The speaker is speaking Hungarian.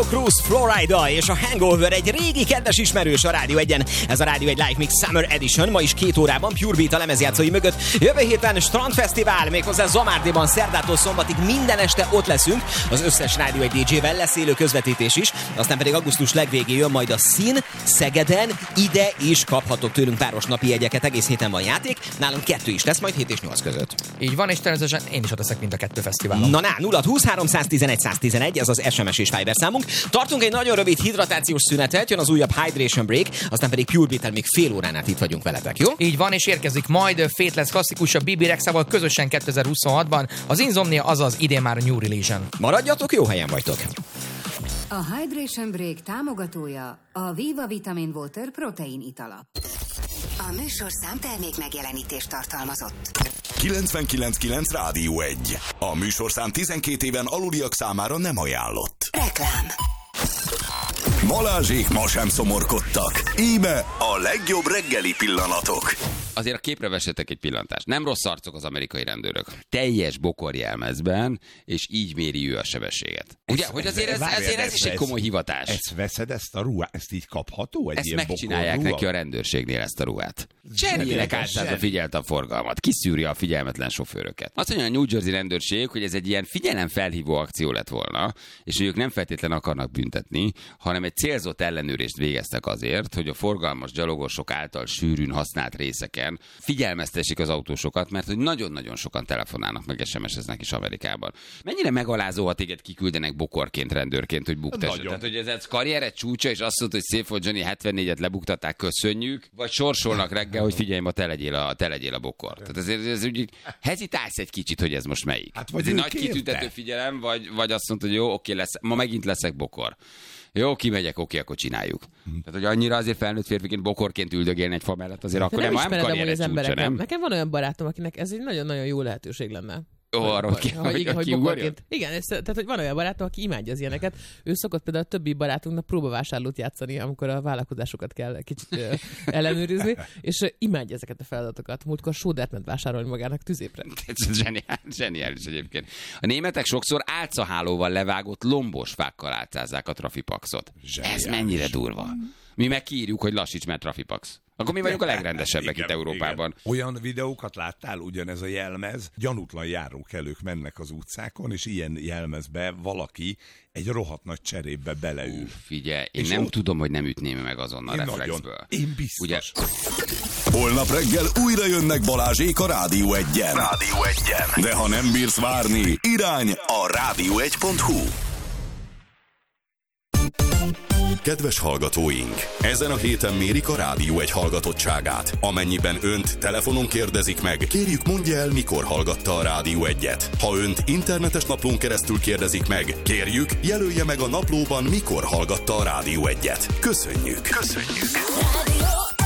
Cruise, Florida és a Hangover egy régi kedves ismerős a Rádió 1-en. Ez a Rádió 1 Live Mix Summer Edition, ma is 2 órában Pure Beat a lemezjátszói mögött. Jövő héten Strandfesztivál, méghozzá Zamárdiban szerdától szombatig minden este ott leszünk. Az összes Rádió 1 DJ-vel lesz élő közvetítés is. Aztán pedig augusztus legvégén jön majd a Szín, Szegeden, ide is kaphatok tőlünk páros napi jegyeket. Egész héten van játék, nálunk 2 is lesz, majd 7 és 8 között. Így van, és természetesen én is ott leszek mind a 2 fesztiválon. Na, 0-20 311 111, ez az SMS és Viber számunk. Tartunk egy nagyon rövid hidratációs szünetet, jön az újabb Hydration Break, aztán pedig Pure Beat-tel még fél órán át itt vagyunk veletek, jó? Így van, és érkezik majd Faithless klasszikus a Bibi Rexával közösen 2026-ban. Az Insomnia, azaz idén már a New Religion. Maradjatok, jó helyen vagytok! A Hydration Break támogatója a Viva Vitamin Water protein itala. A műsorszám termék megjelenítést tartalmazott. 99.9 Rádió 1. A műsorszám 12 éven aluliak számára nem ajánlott. Reklám. Balázsék ma sem szomorkodtak. Íme a legjobb reggeli pillanatok. Azért a képre vessetek egy pillantást. Nem rossz arcok az amerikai rendőrök. Teljes bokorjelmezben, és így méri ő a sebességet. Ugye, hogy azért ez is egy komoly hivatás. Ezt veszed, ezt a ruhát, ezt így kapható? Egy ezt ilyen megcsinálják bokorruha? neki a rendőrségnél, ezt a ruhát. Cserélek általában figyelte a forgalmat. Kiszűri a figyelmetlen sofőröket. Azt mondja a New Jersey rendőrség, hogy ez egy ilyen figyelemfelhívó akció lett volna, és hogy ők nem feltétlenül akarnak büntetni, hanem egy célzott ellenőrést végeztek azért, hogy a forgalmas gyalogosok által sűrűn használt részeken figyelmeztessék az autósokat, mert hogy nagyon-nagyon sokan telefonálnak, meg SMS-eznek is Amerikában. Mennyire megalázó, ha téged kiküldenek bokorként, rendőrként, hogy buktassad? Tehát, hogy ez karriered csúcsa, és azt mondod, hogy szép volt, Johnny, 74-et lebuktatták, köszönjük, vagy sorsolnak reggel, hogy figyelj, ma te legyél a bokor. Tehát ezért ez úgy hezitálsz egy kicsit, hogy ez most melyik. Hát, ez egy nagy kitüntető figyelem, vagy azt mondod, hogy jó, oké, ma megint leszek bokor. Jó, kimegyek, oké, akkor csináljuk. Tehát, hogy annyira azért felnőtt férfiként bokorként üldögélni egy fa mellett, azért akkor nem karriered csúcsa, nem? Nekem van olyan barátom, akinek ez egy nagyon-nagyon jó lehetőség lenne. Arról hogy bokorként. Igen, tehát hogy van olyan barátom, aki imádja az ilyeneket. Ő szokott például a többi barátunknak próbavásárlót játszani, amikor a vállalkozásokat kell kicsit ellenőrizni, és imádja ezeket a feladatokat. Múltkor sódert ment vásárolni magának tüzépre. Ez zseniális egyébként. A németek sokszor álcahálóval levágott lombos fákkal álcázzák a trafipaxot. Ez mennyire durva. Mi meg kiírjuk, hogy lassíts, mert trafipax. Akkor mi vagyunk a legrendesebbek itt Európában. Igen. Olyan videókat láttál, ugyanez a jelmez, gyanútlan járókelők mennek az utcákon, és ilyen jelmezbe valaki egy rohadt nagy cserébe beleül. Figyelj, én nem tudom, hogy nem ütném meg azonnal reflexből. Én biztos. Ugye? Holnap reggel újra jönnek Balázsék a Rádió 1-en. De ha nem bírsz várni, irány a rádió1.hu. Kedves hallgatóink! Ezen a héten mérik a Rádió 1 hallgatottságát. Amennyiben önt telefonon kérdezik meg, kérjük mondja el, mikor hallgatta a Rádió 1-et. Ha önt internetes naplón keresztül kérdezik meg, kérjük, jelölje meg a naplóban, mikor hallgatta a Rádió 1-et. Köszönjük! Rádió